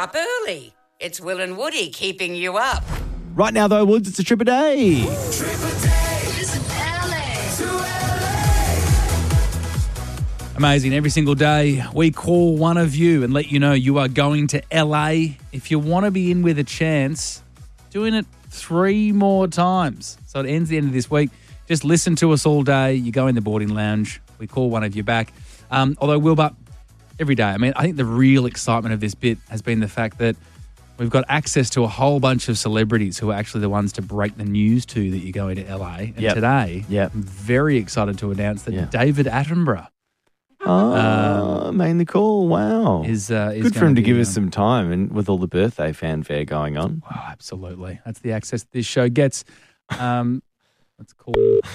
up early. It's Will and Woody keeping you up. Right now, though, Woods, it's a trip a day. Amazing. Every single day, we call one of you and let you know you are going to LA. If you want to be in with a chance, doing it 3 more times. So it ends the end of this week. Just listen to us all day. You go in the boarding lounge. We call one of you back. Although, Wilbur, every day, I mean, I think the real excitement of this bit has been the fact that we've got access to a whole bunch of celebrities who are actually the ones to break the news to that you're going to LA. And today, I'm very excited to announce that David Attenborough made the call. Wow. Is good for him to give us some time and with all the birthday fanfare going on. Oh, absolutely. That's the access this show gets. Let's call.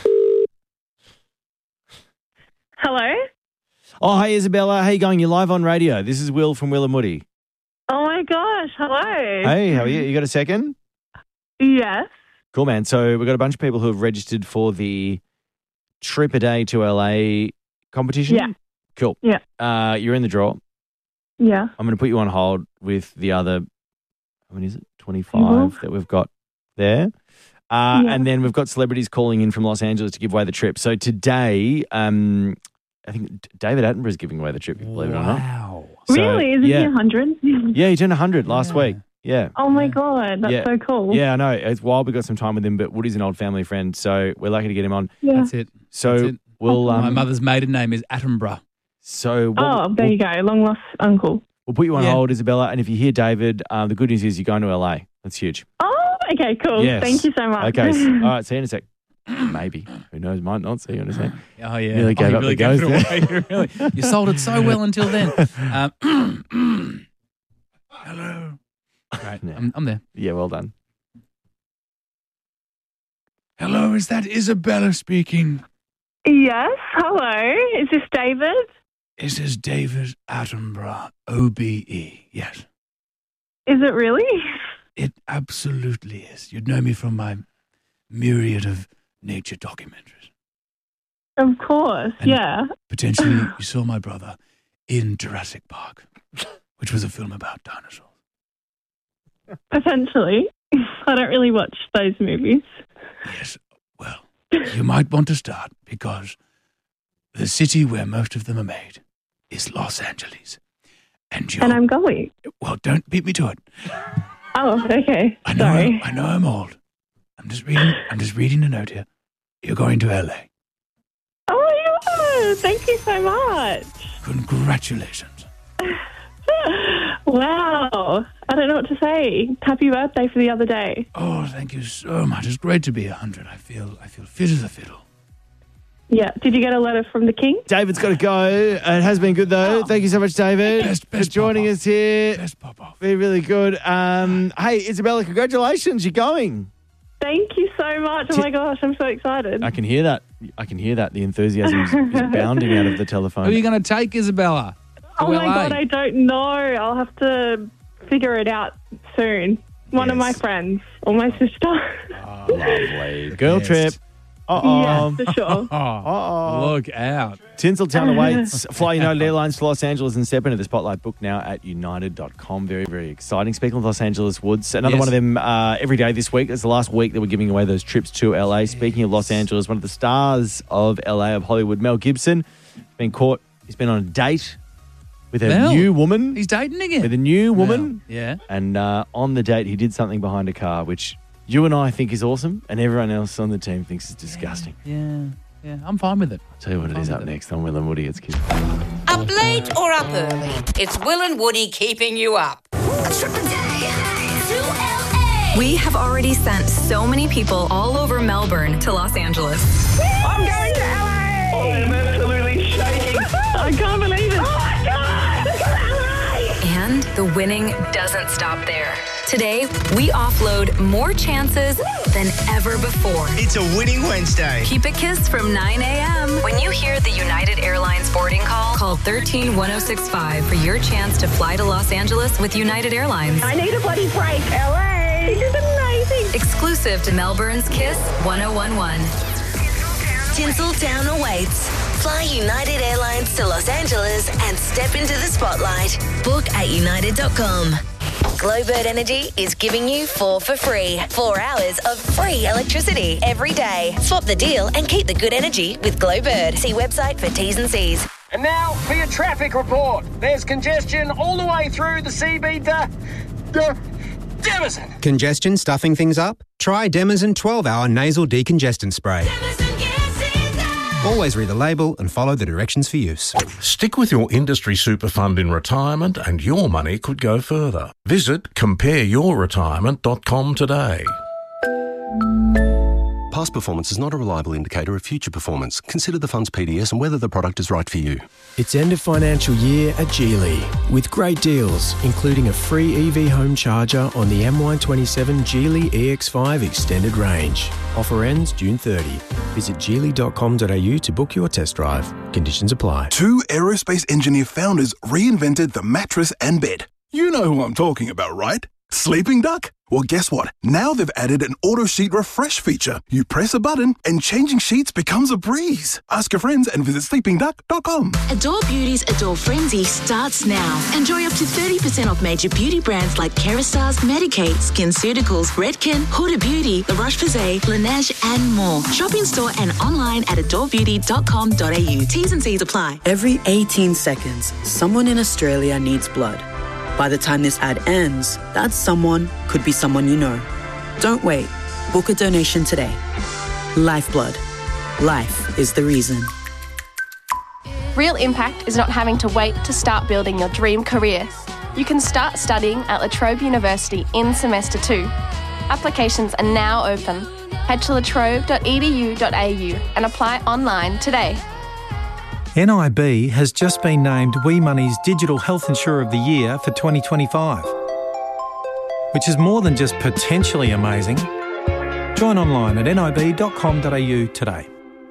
Hello? Oh, hey, Isabella. How you going? You're live on radio. This is Will from Will and Woody. Oh, my gosh. Hello. Hey, how are you? You got a second? Yes. Cool, man. So we've got a bunch of people who have registered for the Trip a Day to LA competition. Yeah. Cool. Yeah. You're in the draw. Yeah. I'm going to put you on hold with the other, how many is it? 25 that we've got there. And then we've got celebrities calling in from Los Angeles to give away the trip. So today, I think David Attenborough is giving away the trip, believe it or not. Wow. So, Really? Is he 100? Yeah, he turned 100 last week. Yeah. Oh, my God. That's so cool. Yeah, I know. It's wild we got some time with him, but Woody's an old family friend, so we're lucky to get him on. Yeah. That's it. So That's it. we'll... My mother's maiden name is Attenborough. So there you go. Long lost uncle. We'll put you on hold, Isabella, and if you hear David, the good news is you're going to LA. That's huge. Oh, okay, cool. Yes. Thank you so much. Okay. All right, see you in a sec. Maybe. Who knows? Might not see you in a sec. Oh, yeah. Nearly gave up the ghost there. Really. You sold it so well until then. Hello. Right, I'm there. Yeah, well done. Hello, is that Isabella speaking? Yes. Hello. Is this David? This is David Attenborough, OBE. Yes. Is it really? It absolutely is. You'd know me from my myriad of nature documentaries. Of course, and potentially you saw my brother in Jurassic Park, which was a film about dinosaurs. Potentially. I don't really watch those movies. Yes, well, you might want to start because the city where most of them are made is Los Angeles. And I'm going. Well, don't beat me to it. Oh, okay. I know Sorry. I'm old. I'm just reading a note here. You're going to LA. Oh my God. Thank you so much. Congratulations. Wow. I don't know what to say. Happy birthday for the other day. Oh, thank you so much. It's great to be 100. I feel fit as a fiddle. Yeah. Did you get a letter from the king? David's got to go. It has been good, though. Thank you so much, David, for joining us here. Best pop-off. Been really good. Hey, Isabella, congratulations. You're going. Thank you so much. Oh, my gosh. I'm so excited. I can hear that. The enthusiasm is bounding out of the telephone. Who are you going to take, Isabella? Oh, my God. I don't know. I'll have to figure it out soon. One of my friends or my sister. Oh, lovely. Girl trip. Uh-oh. Yeah, for sure. Look out. Tinseltown awaits. Fly United Airlines to Los Angeles and step into the spotlight. Book now at united.com. Very, very exciting. Speaking of Los Angeles, Woods, another one of them every day this week. It's the last week that we're giving away those trips to LA. Speaking of Los Angeles, one of the stars of LA, of Hollywood, Mel Gibson, been caught. He's been on a date with a new woman. He's dating again. With a new woman. Yeah. And on the date, he did something behind a car, which you and I think is awesome, and everyone else on the team thinks is disgusting. Yeah. I'm fine with it. I'll tell you what it is up next on Will and Woody. It's Kids. Up late or up early, it's Will and Woody keeping you up. We have already sent so many people all over Melbourne to Los Angeles. I'm going to LA! Oh, I'm absolutely shaking. I can't believe it. Oh, my God! Let's go to LA! And the winning doesn't stop there. Today, we offload more chances than ever before. It's a winning Wednesday. Keep it KISS from 9 a.m. When you hear the United Airlines boarding call 13-1065 for your chance to fly to Los Angeles with United Airlines. I need a bloody break. LA! This is amazing. Exclusive to Melbourne's KISS 1011. Tinseltown awaits. Fly United Airlines to Los Angeles and step into the spotlight. Book at united.com. Glowbird Energy is giving you 4 for free. 4 hours of free electricity every day. Swap the deal and keep the good energy with Glowbird. See website for T's and C's. And now for your traffic report. There's congestion all the way through the CB Demison. Congestion stuffing things up? Try Demison 12-hour nasal decongestant spray. Always read the label and follow the directions for use. Stick with your industry super fund in retirement and your money could go further. Visit compareyourretirement.com today. Past performance is not a reliable indicator of future performance. Consider the fund's PDS and whether the product is right for you. It's end of financial year at Geely with great deals, including a free EV home charger on the MY27 Geely EX5 extended range. Offer ends June 30. Visit geely.com.au to book your test drive. Conditions apply. 2 aerospace engineer founders reinvented the mattress and bed. You know who I'm talking about, right? Sleeping Duck? Well, guess what? Now they've added an auto sheet refresh feature. You press a button and changing sheets becomes a breeze. Ask your friends and visit sleepingduck.com. Adore Beauty's Adore Frenzy starts now. Enjoy up to 30% off major beauty brands like Kerastars, Medik8, SkinCeuticals, Redken, Huda Beauty, La Roche-Posay, Laneige and more. Shop in store and online at adorebeauty.com.au. T's and C's apply. Every 18 seconds, someone in Australia needs blood. By the time this ad ends, that someone could be someone you know. Don't wait. Book a donation today. Lifeblood. Life is the reason. Real impact is not having to wait to start building your dream career. You can start studying at La Trobe University in Semester 2. Applications are now open. Head to latrobe.edu.au and apply online today. NIB has just been named WeMoney's Digital Health Insurer of the Year for 2025, which is more than just potentially amazing. Join online at nib.com.au today.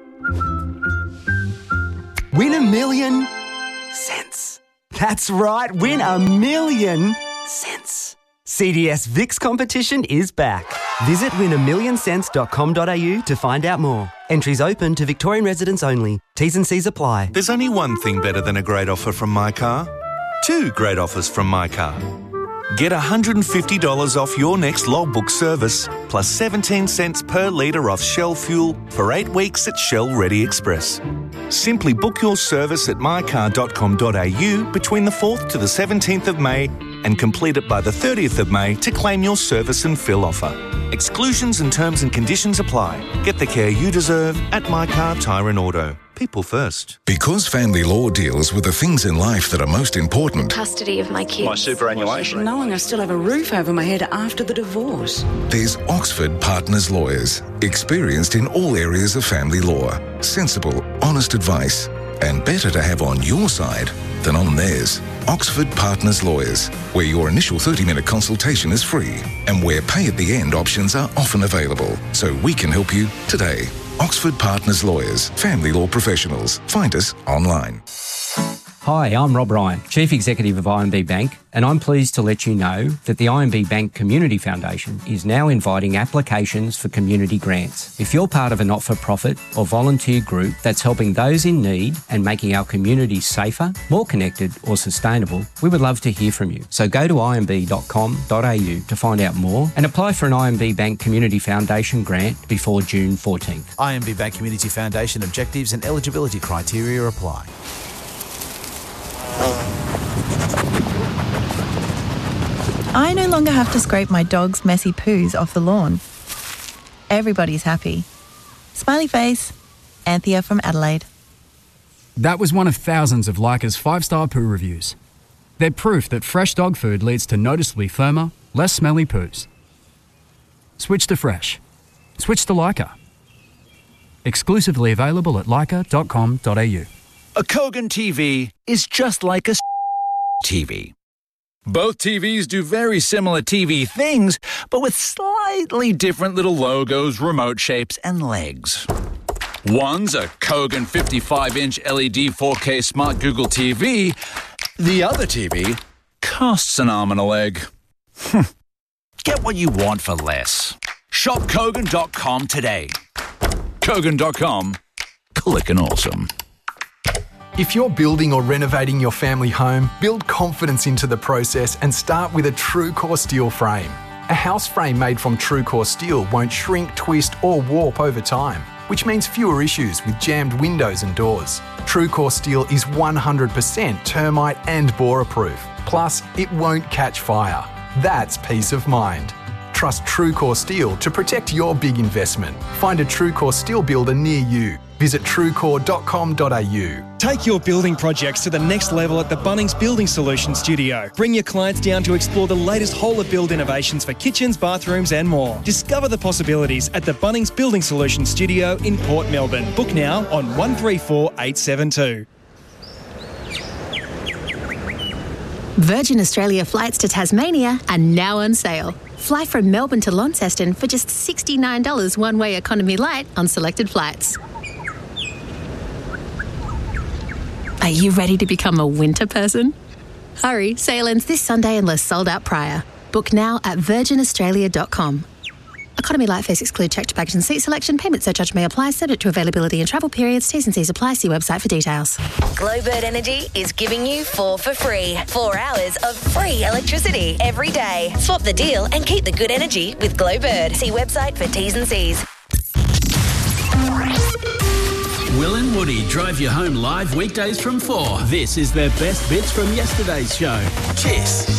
Win $1 million cents. That's right, win $1 million cents. CDS VIX competition is back. Visit win1millioncents.com.au to find out more. Entries open to Victorian residents only. T's and C's apply. There's only one thing better than a great offer from My Car. 2 great offers from My Car. Get $150 off your next logbook service, plus 17 cents per litre off Shell fuel for 8 weeks at Shell Ready Express. Simply book your service at mycar.com.au between the 4th to the 17th of May and complete it by the 30th of May to claim your service and fill offer. Exclusions and terms and conditions apply. Get the care you deserve at My Car Tyre and Auto. People first. Because family law deals with the things in life that are most important. Custody of my kids. My superannuation. Knowing I still have a roof over my head after the divorce. There's Oxford Partners Lawyers, experienced in all areas of family law. Sensible, honest advice, and better to have on your side than on theirs. Oxford Partners Lawyers, where your initial 30-minute consultation is free and where pay-at-the-end options are often available, so we can help you today. Oxford Partners Lawyers, family law professionals. Find us online. Hi, I'm Rob Ryan, Chief Executive of IMB Bank, and I'm pleased to let you know that the IMB Bank Community Foundation is now inviting applications for community grants. If you're part of a not-for-profit or volunteer group that's helping those in need and making our communities safer, more connected or sustainable, we would love to hear from you. So go to imb.com.au to find out more and apply for an IMB Bank Community Foundation grant before June 14th. IMB Bank Community Foundation objectives and eligibility criteria apply. I no longer have to scrape my dog's messy poos off the lawn. Everybody's happy. Smiley face, Anthea from Adelaide. That was one of thousands of Leica's 5-star poo reviews. They're proof that fresh dog food leads to noticeably firmer, less smelly poos. Switch to fresh. Switch to Leica. Exclusively available at leica.com.au. A Kogan TV is just like a TV. Both TVs do very similar TV things, but with slightly different little logos, remote shapes, and legs. One's a Kogan 55-inch LED 4K smart Google TV. The other TV costs an arm and a leg. Get what you want for less. Shop Kogan.com today. Kogan.com. Clickin' awesome. If you're building or renovating your family home, build confidence into the process and start with a TrueCore steel frame. A house frame made from TrueCore steel won't shrink, twist or warp over time, which means fewer issues with jammed windows and doors. TrueCore steel is 100% termite and borer proof. Plus, it won't catch fire. That's peace of mind. Trust TrueCore Steel to protect your big investment. Find a TrueCore Steel builder near you. Visit truecore.com.au. Take your building projects to the next level at the Bunnings Building Solutions Studio. Bring your clients down to explore the latest whole-of-build innovations for kitchens, bathrooms and more. Discover the possibilities at the Bunnings Building Solutions Studio in Port Melbourne. Book now on 134872. Virgin Australia flights to Tasmania are now on sale. Fly from Melbourne to Launceston for just $69 one-way economy light on selected flights. Are you ready to become a winter person? Hurry, sale ends this Sunday unless sold out prior. Book now at virginaustralia.com. Economy light fares exclude checked baggage and seat selection. Payment surcharge may apply, subject to availability and travel periods. T's and C's apply. See website for details. Glowbird Energy is giving you 4 for free. 4 hours of free electricity every day. Swap the deal and keep the good energy with Glowbird. See website for T's and C's. Will and Woody drive you home live weekdays from 4. This is their best bits from yesterday's show. Kiss.